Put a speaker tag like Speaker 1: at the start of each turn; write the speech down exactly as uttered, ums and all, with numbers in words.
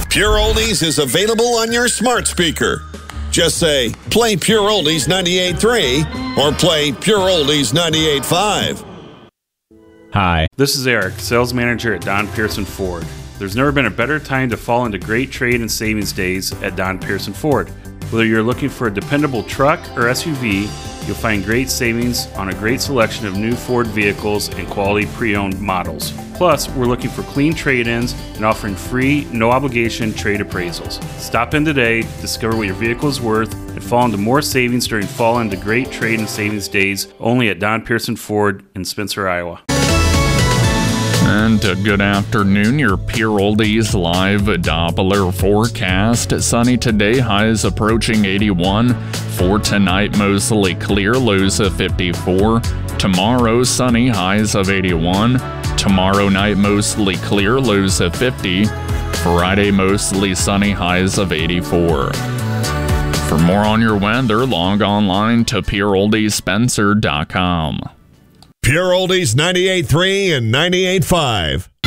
Speaker 1: Pure Oldies is available on your smart speaker. Just say, play Pure Oldies ninety-eight point three or play Pure Oldies ninety-eight point five.
Speaker 2: Hi,
Speaker 3: this is Eric, sales manager at Don Pearson Ford. There's never been a better time to fall into great trade and savings days at Don Pearson Ford. Whether you're looking for a dependable truck or S U V, you'll find great savings on a great selection of new Ford vehicles and quality pre-owned models. Plus, we're looking for clean trade-ins and offering free, no-obligation trade appraisals. Stop in today, discover what your vehicle is worth, and fall into more savings during fall into great trade and savings days only at Don Pearson Ford in Spencer, Iowa.
Speaker 4: And a good afternoon, your Pure Oldies live Doppler forecast. Sunny today, highs approaching eighty-one. For tonight, mostly clear, lows of fifty-four. Tomorrow, sunny, highs of eighty-one. Tomorrow night, mostly clear, lows of fifty. Friday, mostly sunny, highs of eighty-four. For more on your weather, log online to pure oldies spencer dot com.
Speaker 1: Pure Oldies ninety-eight point three and ninety-eight point five.